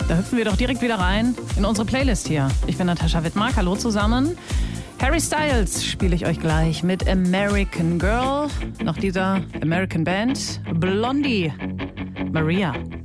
Da hüpfen wir doch direkt wieder rein in unsere Playlist hier. Ich bin Natascha Wittmark, hallo zusammen. Harry Styles spiele ich euch gleich mit American Girl. Nach dieser American Band Blondie, Maria.